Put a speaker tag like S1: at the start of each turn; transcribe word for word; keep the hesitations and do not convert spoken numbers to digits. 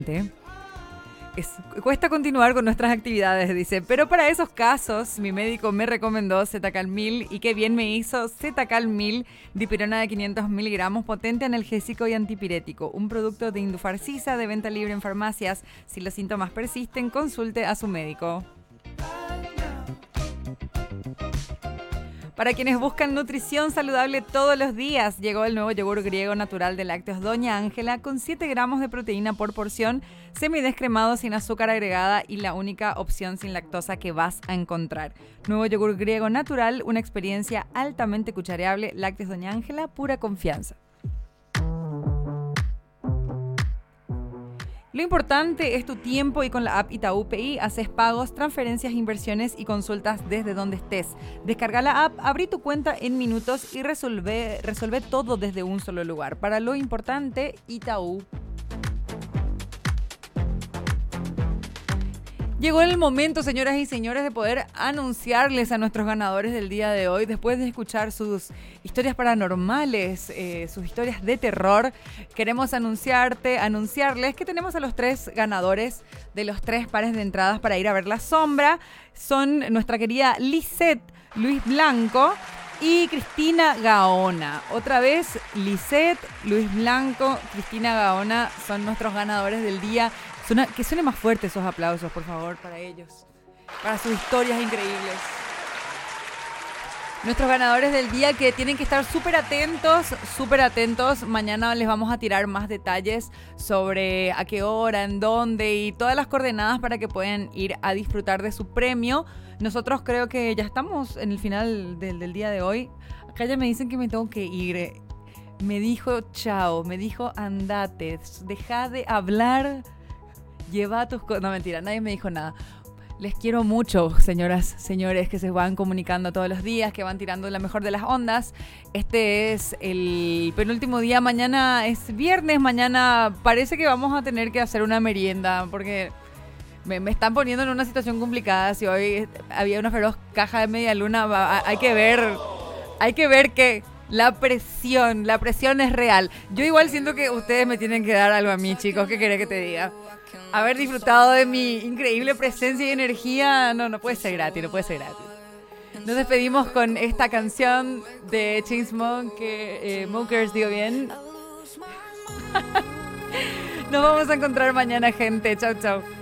S1: Es, cuesta continuar con nuestras actividades, dice, pero para esos casos mi médico me recomendó Zetacal mil y qué bien me hizo Zetacal mil, dipirona de quinientos miligramos, potente analgésico y antipirético, un producto de Indufarcisa de venta libre en farmacias. Si los síntomas persisten, consulte a su médico. Para quienes buscan nutrición saludable todos los días, llegó el nuevo yogur griego natural de lácteos Doña Ángela con siete gramos de proteína por porción, semidescremado sin azúcar agregada y la única opción sin lactosa que vas a encontrar. Nuevo yogur griego natural, una experiencia altamente cuchareable. Lácteos Doña Ángela, pura confianza. Lo importante es tu tiempo y con la app Itaú P I haces pagos, transferencias, inversiones y consultas desde donde estés. Descarga la app, abrí tu cuenta en minutos y resolve, resolve todo desde un solo lugar. Para lo importante, Itaú. Llegó el momento, señoras y señores, de poder anunciarles a nuestros ganadores del día de hoy, después de escuchar sus historias paranormales, eh, sus historias de terror. Queremos anunciarte, anunciarles que tenemos a los tres ganadores de los tres pares de entradas para ir a ver La Sombra. Son nuestra querida Lisette Luis Blanco y Cristina Gaona. Otra vez, Lisette, Luis Blanco, Cristina Gaona son nuestros ganadores del día. Suena, que suene más fuerte esos aplausos, por favor, para ellos. Para sus historias increíbles. Nuestros ganadores del día que tienen que estar súper atentos, súper atentos. Mañana les vamos a tirar más detalles sobre a qué hora, en dónde y todas las coordenadas para que puedan ir a disfrutar de su premio. Nosotros creo que ya estamos en el final del, del día de hoy. Acá ya me dicen que me tengo que ir. Me dijo chao, me dijo andate, deja de hablar, lleva tus cosas. No, mentira, nadie me dijo nada. Les quiero mucho, señoras, señores, que se van comunicando todos los días, que van tirando la mejor de las ondas. Este es el penúltimo día. Mañana es viernes. Mañana parece que vamos a tener que hacer una merienda porque me, me están poniendo en una situación complicada. Si hoy había una feroz caja de media luna, hay que ver, hay que ver que la presión, la presión es real. Yo igual siento que ustedes me tienen que dar algo a mí, chicos. ¿Qué querés que te diga? Haber disfrutado de mi increíble presencia y energía, no, no puede ser gratis, no puede ser gratis. Nos despedimos con esta canción de Chainsmokers, eh, Smokers, digo bien. Nos vamos a encontrar mañana, gente. Chau, chau.